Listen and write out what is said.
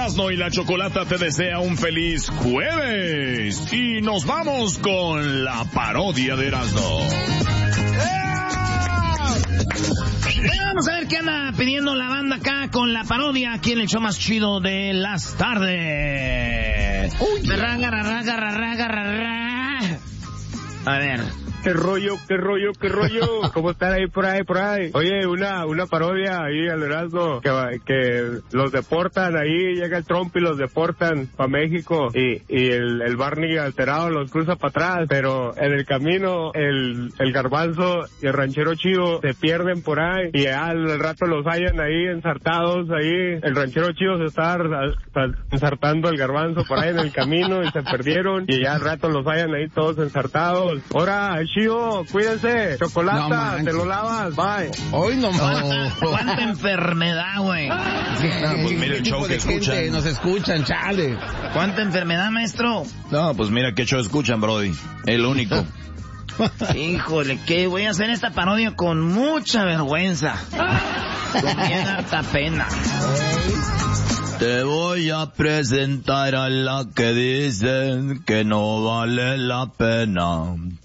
Erasmo y la Chocolata te desea un feliz jueves. Y nos vamos con la parodia de Erasmo. Vamos a ver qué anda pidiendo la banda acá con la parodia aquí en el show más chido de las tardes. A ver. ¿Qué rollo? ¿Cómo están ahí por ahí? Oye, una parodia ahí al Erasmo, que los deportan ahí, llega el Trump y los deportan para México, y el Barney alterado los cruza para atrás, pero en el camino el Garbanzo y el Ranchero Chido se pierden por ahí, y al rato los hallan ahí ensartados ahí, el Ranchero Chido se está ensartando el Garbanzo por ahí en el camino y se perdieron, y ya al rato los hallan ahí todos ensartados. Ahora, Chido, cuídense, Chocolata, te lo lavas, bye. Hoy no ¿Cuánta enfermedad, güey? Pues mira el show que escuchan. Nos escuchan, chale. ¿Cuánta enfermedad, maestro? No, pues mira qué show escuchan, Brody. El único. Híjole, que voy a hacer esta parodia con mucha vergüenza. Con bien harta pena. Te voy a presentar a la que dicen que no vale la pena.